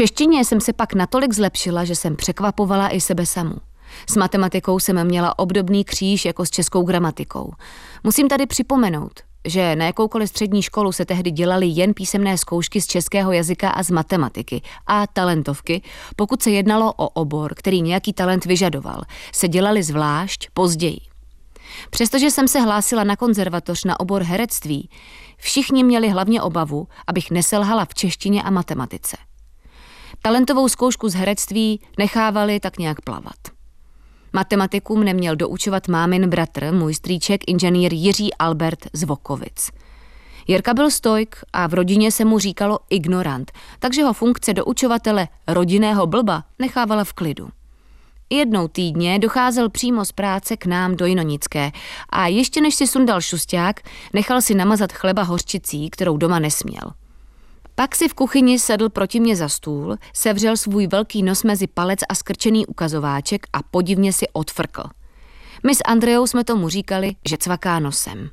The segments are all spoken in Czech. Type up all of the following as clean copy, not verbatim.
češtině jsem se pak natolik zlepšila, že jsem překvapovala i sebe samu. S matematikou jsem měla obdobný kříž jako s českou gramatikou. Musím tady připomenout, že na jakoukoliv střední školu se tehdy dělaly jen písemné zkoušky z českého jazyka a z matematiky a talentovky, pokud se jednalo o obor, který nějaký talent vyžadoval, se dělaly zvlášť později. Přestože jsem se hlásila na konzervatoř na obor herectví, všichni měli hlavně obavu, abych neselhala v češtině a matematice. Talentovou zkoušku z herectví nechávali tak nějak plavat. Matematiku mne měl doučovat mámin bratr, můj strýček, inženýr Jiří Albert z Vokovic. Jirka byl stoik a v rodině se mu říkalo ignorant, takže ho funkce doučovatele rodinného blba nechávala v klidu. Jednou týdně docházel přímo z práce k nám do Jinonické a ještě než si sundal šusťák, nechal si namazat chleba hořčicí, kterou doma nesměl. Pak si v kuchyni sedl proti mě za stůl, sevřel svůj velký nos mezi palec a skrčený ukazováček a podivně si odfrkl. My s Andreou jsme tomu říkali, že cvaká nosem.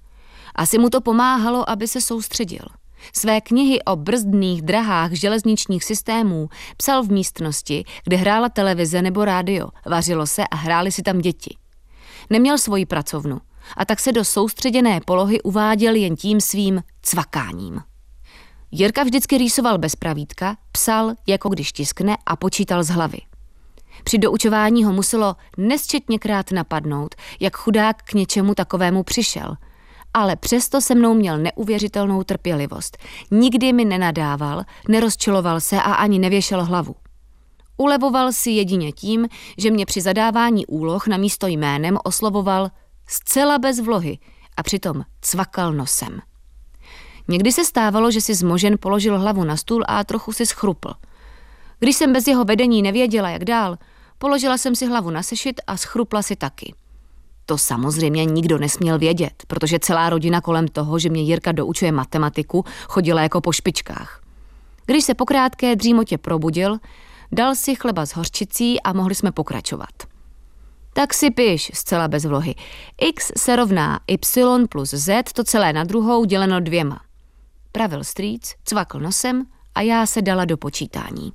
Asi mu to pomáhalo, aby se soustředil. Své knihy o brzdných drahách železničních systémů psal v místnosti, kde hrála televize nebo rádio, vařilo se a hráli si tam děti. Neměl svoji pracovnu a tak se do soustředěné polohy uváděl jen tím svým cvakáním. Jirka vždycky rýsoval bez pravítka, psal, jako když tiskne a počítal z hlavy. Při doučování ho muselo nesčetněkrát napadnout, jak chudák k něčemu takovému přišel. Ale přesto se mnou měl neuvěřitelnou trpělivost. Nikdy mi nenadával, nerozčiloval se a ani nevěšel hlavu. Ulevoval si jedině tím, že mě při zadávání úloh na místo jménem oslovoval zcela bez vlohy a přitom cvakal nosem. Někdy se stávalo, že si zmožen položil hlavu na stůl a trochu si schrupl. Když jsem bez jeho vedení nevěděla, jak dál, položila jsem si hlavu na sešit a schrupla si taky. To samozřejmě nikdo nesměl vědět, protože celá rodina kolem toho, že mě Jirka doučuje matematiku, chodila jako po špičkách. Když se po krátké dřímotě probudil, dal si chleba s hořčicí a mohli jsme pokračovat. Tak si piš, zcela bez vlohy. X se rovná Y plus Z, to celé na druhou děleno 2. Pravil strýc, cvakl nosem a já se dala do počítání.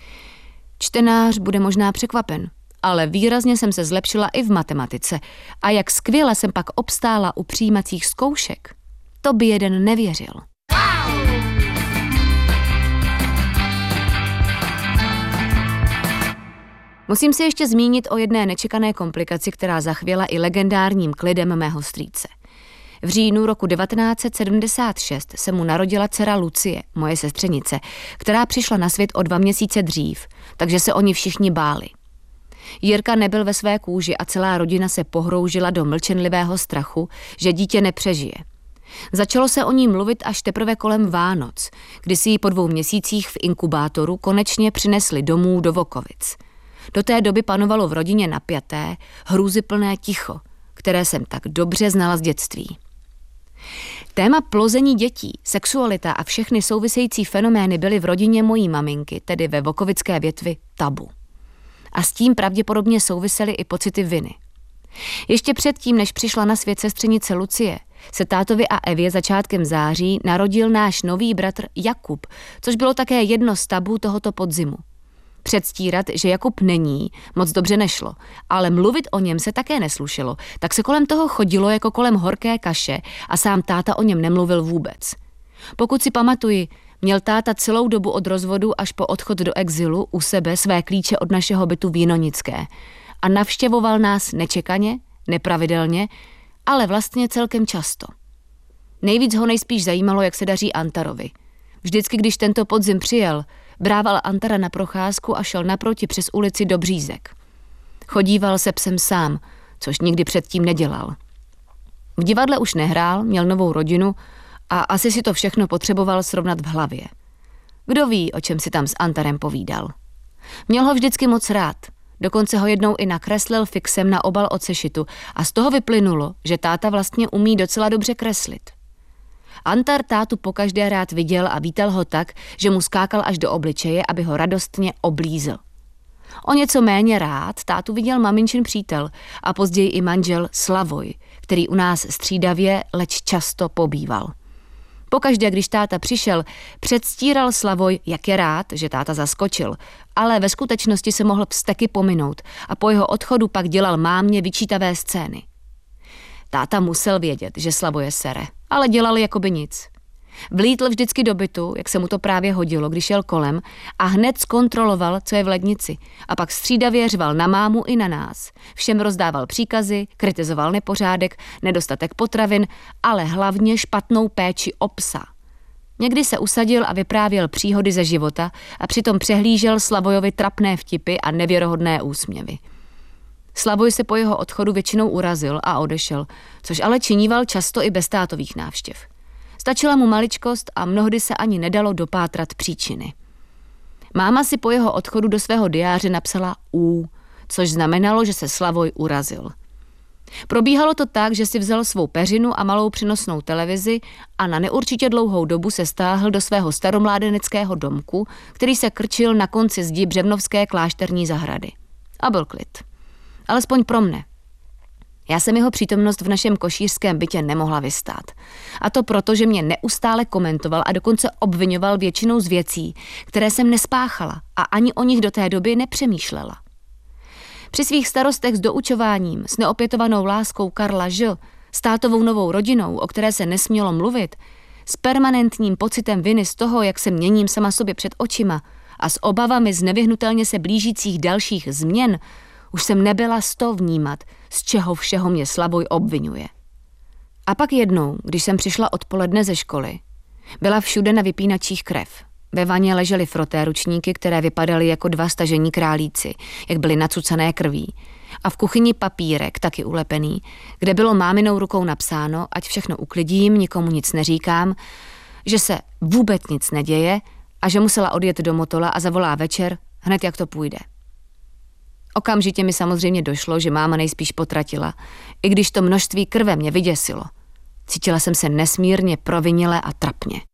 Čtenář bude možná překvapen, ale výrazně jsem se zlepšila i v matematice a jak skvěle jsem pak obstála u přijímacích zkoušek, to by jeden nevěřil. Musím se ještě zmínit o jedné nečekané komplikaci, která zachvěla i legendárním klidem mého strýce. V říjnu roku 1976 se mu narodila dcera Lucie, moje sestřenice, která přišla na svět o 2 měsíce dřív, takže se o ní všichni báli. Jirka nebyl ve své kůži a celá rodina se pohroužila do mlčenlivého strachu, že dítě nepřežije. Začalo se o ní mluvit až teprve kolem Vánoc, kdy si ji po 2 měsících v inkubátoru konečně přinesli domů do Vokovic. Do té doby panovalo v rodině napjaté, hrůzyplné ticho, které jsem tak dobře znala z dětství. Téma plození dětí, sexualita a všechny související fenomény byly v rodině mojí maminky, tedy ve vokovické větvi, tabu. A s tím pravděpodobně souvisely i pocity viny. Ještě předtím, než přišla na svět sestřenice Lucie, se tátovi a Evě začátkem září narodil náš nový bratr Jakub, což bylo také jedno z tabů tohoto podzimu. Předstírat, že Jakub není, moc dobře nešlo, ale mluvit o něm se také neslušelo, tak se kolem toho chodilo jako kolem horké kaše a sám táta o něm nemluvil vůbec. Pokud si pamatuji, měl táta celou dobu od rozvodu až po odchod do exilu u sebe své klíče od našeho bytu v Jinonické a navštěvoval nás nečekaně, nepravidelně, ale vlastně celkem často. Nejvíc ho nejspíš zajímalo, jak se daří Antarovi. Vždycky, když tento podzim přijel, brával Antara na procházku a šel naproti přes ulici do Břízek. Chodíval se psem sám, což nikdy předtím nedělal. V divadle už nehrál, měl novou rodinu a asi si to všechno potřeboval srovnat v hlavě. Kdo ví, o čem si tam s Antarem povídal. Měl ho vždycky moc rád, dokonce ho jednou i nakreslil fixem na obal od sešitu a z toho vyplynulo, že táta vlastně umí docela dobře kreslit. Antar tátu pokaždé rád viděl a vítal ho tak, že mu skákal až do obličeje, aby ho radostně oblízl. O něco méně rád tátu viděl maminčin přítel a později i manžel Slavoj, který u nás střídavě, leč často pobýval. Pokaždé, když táta přišel, předstíral Slavoj, jak je rád, že táta zaskočil, ale ve skutečnosti se mohl vzteky pominout a po jeho odchodu pak dělal mámě vyčítavé scény. Táta musel vědět, že Slavoje sere, ale dělal jakoby nic. Vlítl vždycky do bytu, jak se mu to právě hodilo, když jel kolem, a hned zkontroloval, co je v lednici, a pak střídavě řval na mámu i na nás. Všem rozdával příkazy, kritizoval nepořádek, nedostatek potravin, ale hlavně špatnou péči o psa. Někdy se usadil a vyprávěl příhody ze života a přitom přehlížel Slavojovi trapné vtipy a nevěrohodné úsměvy. Slavoj se po jeho odchodu většinou urazil a odešel, což ale činíval často i bez tátových návštěv. Stačila mu maličkost a mnohdy se ani nedalo dopátrat příčiny. Máma si po jeho odchodu do svého diáře napsala U, což znamenalo, že se Slavoj urazil. Probíhalo to tak, že si vzal svou peřinu a malou přenosnou televizi a na neurčitě dlouhou dobu se stáhl do svého staromládeneckého domku, který se krčil na konci zdi Břevnovské klášterní zahrady. A byl klid. Alespoň pro mne. Já jsem jeho přítomnost v našem košířském bytě nemohla vystát. A to proto, že mě neustále komentoval a dokonce obvinoval většinou z věcí, které jsem nespáchala a ani o nich do té doby nepřemýšlela. Při svých starostech s doučováním, s neopětovanou láskou Karla Ž., s tátovou novou rodinou, o které se nesmělo mluvit, s permanentním pocitem viny z toho, jak se měním sama sobě před očima a s obavami z nevyhnutelně se blížících dalších změn, už jsem nebyla s to vnímat, z čeho všeho mě Slavoj obvinuje. A pak jednou, když jsem přišla odpoledne ze školy, byla všude na vypínačích krev. Ve vaně ležely froté ručníky, které vypadaly jako dva stažení králíci, jak byly nacucané krví. A v kuchyni papírek, taky ulepený, kde bylo máminou rukou napsáno, ať všechno uklidím, nikomu nic neříkám, že se vůbec nic neděje a že musela odjet do Motola a zavolá večer, hned jak to půjde. Okamžitě mi samozřejmě došlo, že máma nejspíš potratila, i když to množství krve mě vyděsilo. Cítila jsem se nesmírně provinile a trapně.